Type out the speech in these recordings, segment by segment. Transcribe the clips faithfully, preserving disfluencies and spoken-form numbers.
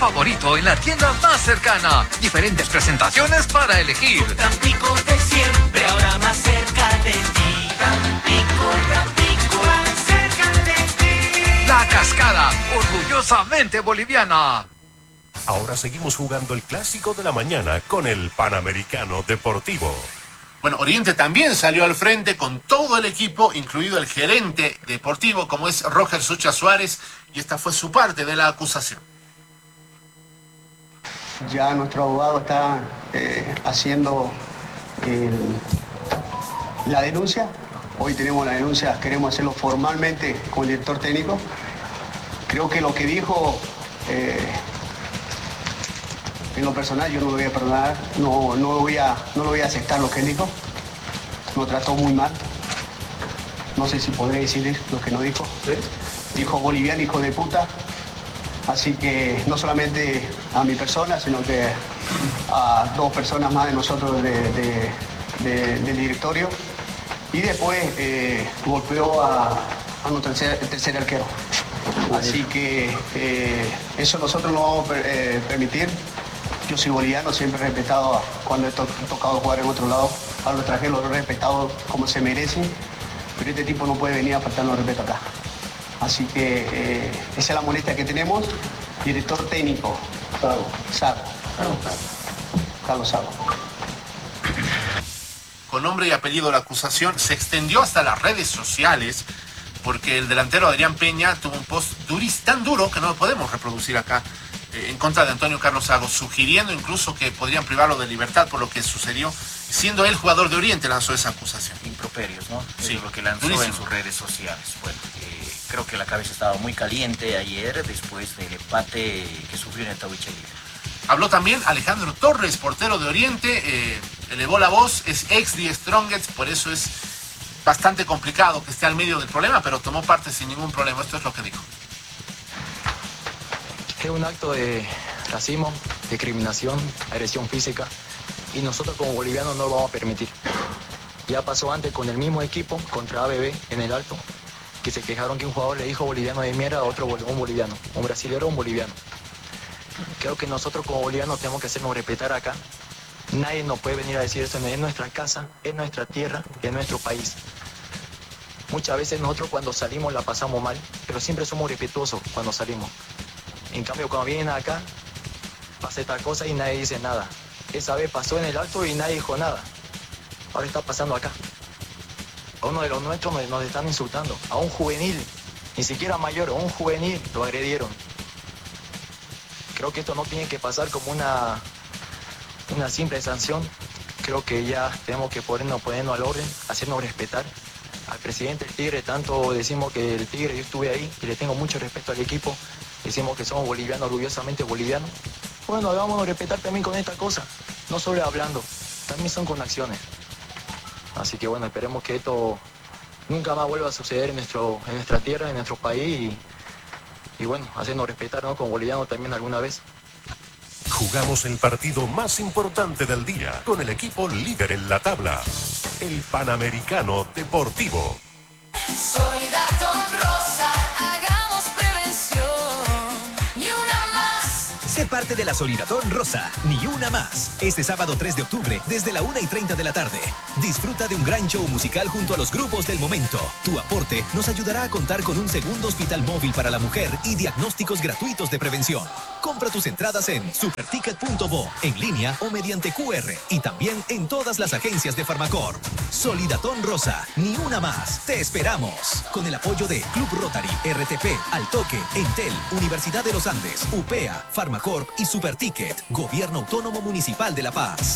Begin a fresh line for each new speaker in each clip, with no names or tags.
Favorito en la tienda más cercana. Diferentes presentaciones para elegir.
Tampico de siempre, ahora más cerca de ti. Tampico, Tampico, más cerca de ti.
La Cascada, orgullosamente boliviana.
Ahora seguimos jugando el clásico de la mañana con el Panamericano Deportivo.
Bueno, Oriente también salió al frente con todo el equipo, incluido el gerente deportivo, como es Roger Sucha Suárez, y esta fue su parte de la acusación.
Ya nuestro abogado está eh, haciendo el, la denuncia. Hoy tenemos la denuncia, queremos hacerlo formalmente con el director técnico. Creo que lo que dijo, eh, en lo personal, yo no lo voy a perdonar, no, no, lo voy a, no lo voy a aceptar lo que él dijo. Nos trató muy mal. No sé si podré decirles lo que nos dijo. ¿Sí? Dijo boliviano, hijo de puta. Así que no solamente a mi persona, sino que a dos personas más de nosotros de, de, de, del directorio. Y después eh, golpeó a, a nuestro tercer, tercer arquero. Así que eh, eso nosotros no vamos a eh, permitir. Yo soy boliviano, siempre he respetado cuando he to tocado jugar en otro lado. A los extranjeros los he respetado como se merecen. Pero este tipo no puede venir a faltarnos respeto acá. Así que eh, esa es la molestia que tenemos. Director técnico, Sago. Sago. Carlos Sago.
Con nombre y apellido la acusación se extendió hasta las redes sociales porque el delantero Adrián Peña tuvo un post duris, tan duro que no lo podemos reproducir acá eh, en contra de Antonio Carlos Sago, sugiriendo incluso que podrían privarlo de libertad por lo que sucedió, siendo él jugador de Oriente, lanzó esa acusación.
Improperios, ¿no?
Sí,
es lo que lanzó
durísimo
en sus redes sociales. Bueno, eh, creo que la cabeza estaba muy caliente ayer después del empate que sufrió en el Tahuichelli.
Habló también Alejandro Torres, portero de Oriente, eh, elevó la voz, es ex de Strongest, por eso es bastante complicado que esté al medio del problema, pero tomó parte sin ningún problema. Esto es lo que dijo.
Es un acto de racismo, discriminación, agresión física, y nosotros como bolivianos no lo vamos a permitir. Ya pasó antes con el mismo equipo contra A B B en el Alto, que se quejaron que un jugador le dijo boliviano de mierda a otro un boliviano, un brasilero o un boliviano. Creo que nosotros como bolivianos tenemos que hacernos respetar acá. Nadie nos puede venir a decir eso, es nuestra casa, es nuestra tierra, es nuestro país. Muchas veces nosotros cuando salimos la pasamos mal, pero siempre somos respetuosos cuando salimos. En cambio, cuando vienen acá, pasa esta cosa y nadie dice nada. Esa vez pasó en el Alto y nadie dijo nada. Ahora está pasando acá. A uno de los nuestros nos, nos están insultando. A un juvenil, ni siquiera mayor, a un juvenil lo agredieron. Creo que esto no tiene que pasar como una, una simple sanción. Creo que ya tenemos que ponernos, ponernos al orden, hacernos respetar. Al presidente del Tigre, tanto decimos que el Tigre, yo estuve ahí y le tengo mucho respeto al equipo. Decimos que somos bolivianos, orgullosamente bolivianos. Bueno, vamos a respetar también con esta cosa. No solo hablando, también son con acciones. Así que bueno, esperemos que esto nunca más vuelva a suceder en, nuestro, en nuestra tierra, en nuestro país. Y, y bueno, hacernos respetar, ¿no? Como bolivianos también alguna vez.
Jugamos el partido más importante del día con el equipo líder en la tabla. El Panamericano Deportivo.
Soy Datón Rosa, hagamos prevención. Ni una más.
Sé parte de la Solidatón Rosa, ni una más. Este sábado tres de octubre, desde la una y treinta de la tarde. Disfruta de un gran show musical junto a los grupos del momento. Tu aporte nos ayudará a contar con un segundo hospital móvil para la mujer y diagnósticos gratuitos de prevención. Compra tus entradas en superticket punto bo, en línea o mediante cu erre, y también en todas las agencias de Farmacor. Solidatón Rosa, ni una más. Te esperamos. Con el apoyo de Club Rotary, erre te pe, Altoque, Entel, Universidad de los Andes, UPEA, Farmacor y Superticket, Gobierno Autónomo Municipal de La Paz.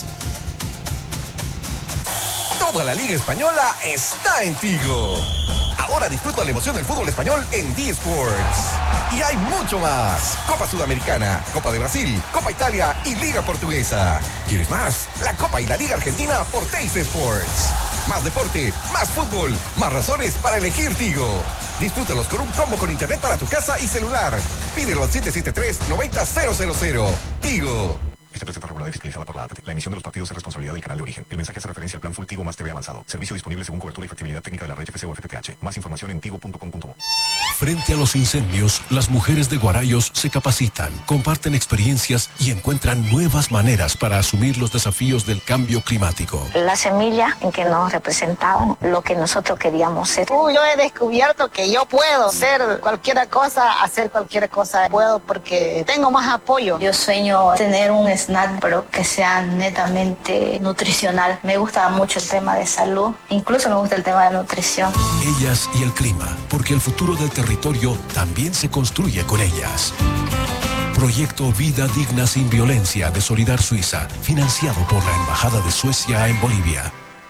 Toda la Liga Española está en Tigo. Ahora disfruta la emoción del fútbol español en D-Sports. Y hay mucho más. Copa Sudamericana, Copa de Brasil, Copa Italia y Liga Portuguesa. ¿Quieres más? La Copa y la Liga Argentina por Teis Sports. Más deporte, más fútbol, más razones para elegir Tigo. Disfrútalos con un combo con internet para tu casa y celular. Pídelo al siete siete tres, nueve cero cero cero. Tigo.
Este presenta regulada y fiscalizada por la A T T. La emisión de los partidos es responsabilidad del canal de origen. El mensaje hace referencia al plan Full Tigo más T V avanzado. Servicio disponible según cobertura y factibilidad técnica de la red F C o F T T H. Más información en tigo punto com punto bo.
Frente a los incendios, las mujeres de Guarayos se capacitan, comparten experiencias y encuentran nuevas maneras para asumir los desafíos del cambio climático.
La semilla en que nos representaban lo que nosotros queríamos ser.
Uh, yo he descubierto que yo puedo ser cualquier cosa, hacer cualquier cosa. Puedo porque tengo más apoyo.
Yo sueño tener un snack, pero que sea netamente nutricional. Me gusta mucho el tema de salud, incluso me gusta el tema de nutrición.
Ellas y el clima, porque el futuro del territorio también se construye con ellas. Proyecto Vida Digna Sin Violencia de Solidar Suiza, financiado por la Embajada de Suecia en Bolivia.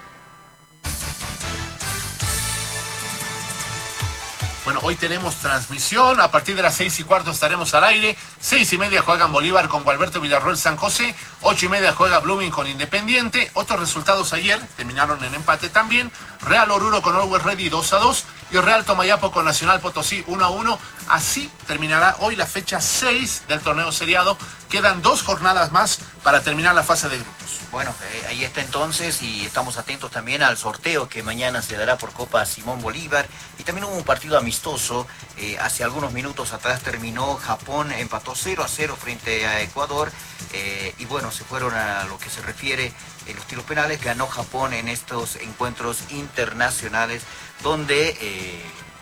Bueno, hoy tenemos transmisión. A partir de las seis y cuarto estaremos al aire. Seis y media juegan Bolívar con Gualberto Villarroel San José. Ocho y media juega Blooming con Independiente. Otros resultados ayer terminaron en empate también. Real Oruro con Always Ready dos a dos. Y Real Tomayapo con Nacional Potosí uno a uno. Así terminará hoy la fecha seis del torneo seriado. Quedan dos jornadas más para terminar la fase de grupos.
Bueno, eh, ahí está entonces, y estamos atentos también al sorteo que mañana se dará por Copa Simón Bolívar. Y también hubo un partido amistoso, eh, hace algunos minutos atrás terminó, Japón empató cero a cero frente a Ecuador. Eh, y bueno, se fueron a lo que se refiere a los tiros penales, ganó Japón en estos encuentros internacionales, donde eh,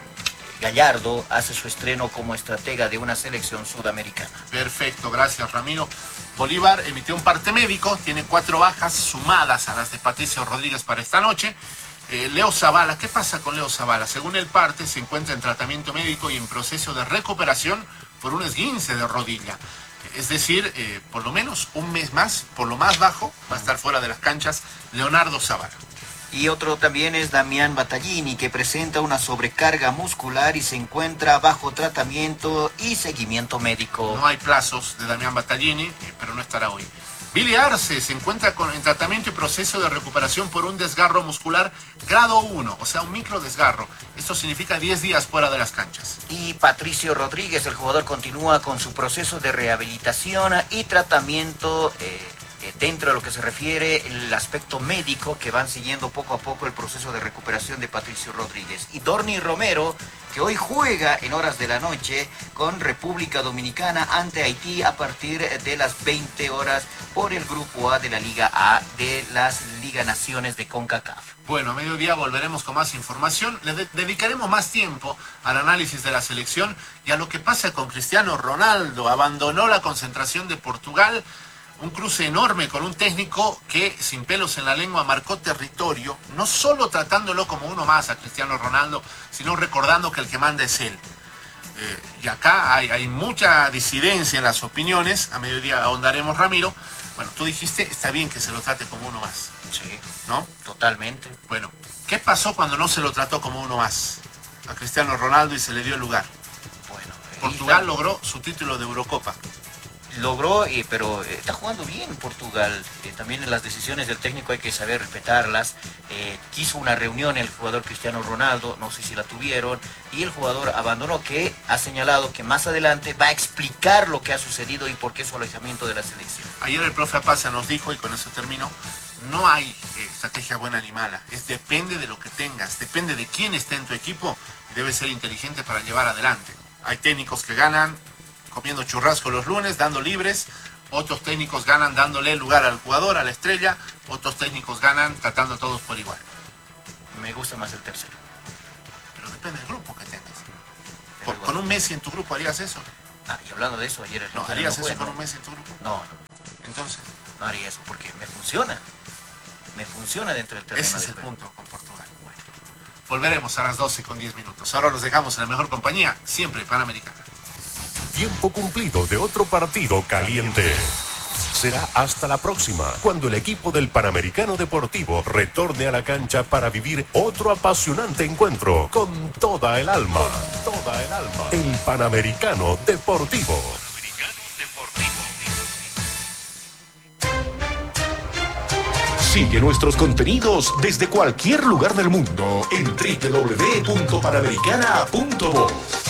Gallardo hace su estreno como estratega de una selección sudamericana.
Perfecto, gracias Ramiro. Bolívar emitió un parte médico, tiene cuatro bajas sumadas a las de Patricio Rodríguez para esta noche. Eh, Leo Zavala, ¿qué pasa con Leo Zavala? Según el parte, se encuentra en tratamiento médico y en proceso de recuperación por un esguince de rodilla. Es decir, eh, por lo menos un mes más, por lo más bajo, va a estar fuera de las canchas Leonardo Zavala.
Y otro también es Damián Battaglini, que presenta una sobrecarga muscular y se encuentra bajo tratamiento y seguimiento médico.
No hay plazos de Damián Battaglini, pero no estará hoy. Billy Arce se encuentra con, en tratamiento y proceso de recuperación por un desgarro muscular grado uno, o sea, un micro desgarro. Esto significa diez días fuera de las canchas.
Y Patricio Rodríguez, el jugador, continúa con su proceso de rehabilitación y tratamiento eh, dentro de lo que se refiere el aspecto médico, que van siguiendo poco a poco el proceso de recuperación de Patricio Rodríguez. Y Dorni Romero, que hoy juega en horas de la noche con República Dominicana ante Haití a partir de las veinte horas por el Grupo A de la Liga A de las Liga Naciones de CONCACAF.
Bueno, a mediodía volveremos con más información. Le de- dedicaremos más tiempo al análisis de la selección y a lo que pasa con Cristiano Ronaldo. Abandonó la concentración de Portugal. Un cruce enorme con un técnico que, sin pelos en la lengua, marcó territorio, no solo tratándolo como uno más a Cristiano Ronaldo, sino recordando que el que manda es él. Eh, y acá hay, hay mucha disidencia en las opiniones. A mediodía ahondaremos, Ramiro. Bueno, tú dijiste, está bien que se lo trate como uno más.
Sí,
¿no?
Totalmente.
Bueno, ¿qué pasó cuando no se lo trató como uno más a Cristiano Ronaldo y se le dio el lugar?
Bueno,
Portugal
está...
logró su título de Eurocopa.
Logró, eh, pero eh, está jugando bien Portugal. Eh, también en las decisiones del técnico hay que saber respetarlas. Eh, quiso una reunión el jugador Cristiano Ronaldo, no sé si la tuvieron, y el jugador abandonó, que ha señalado que más adelante va a explicar lo que ha sucedido y por qué su alejamiento de la selección.
Ayer el profe Apaza nos dijo, y con eso termino, no hay eh, estrategia buena ni mala. Es depende de lo que tengas, depende de quién esté en tu equipo, debe ser inteligente para llevar adelante. Hay técnicos que ganan comiendo churrasco los lunes, dando libres. Otros técnicos ganan dándole lugar al jugador, a la estrella. Otros técnicos ganan tratando a todos por igual.
Me gusta más el tercero.
Pero depende del grupo que tengas. Por, ¿Con un Messi en tu grupo harías eso?
Ah, y hablando de eso, ayer... El
¿No harías
no
eso
fue,
con
¿no?
un Messi en tu grupo?
No, no.
Entonces...
No haría eso porque me funciona. Me funciona dentro del terreno.
Ese es
el
punto con Portugal. Bueno, volveremos a las doce con diez minutos. Ahora los dejamos en la mejor compañía, siempre Panamericana.
Tiempo cumplido de otro partido caliente. Será hasta la próxima, cuando el equipo del Panamericano Deportivo retorne a la cancha para vivir otro apasionante encuentro con toda el alma. Con toda el alma. El Panamericano Deportivo.
Sigue nuestros contenidos desde cualquier lugar del mundo en doble u doble u doble u punto panamericana punto voz.